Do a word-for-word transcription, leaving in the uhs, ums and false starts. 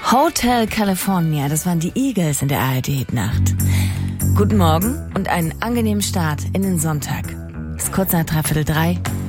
Hotel California, das waren die Eagles in der A R D-Nacht. Guten Morgen und einen angenehmen Start in den Sonntag. Es ist kurz nach dreiviertel drei.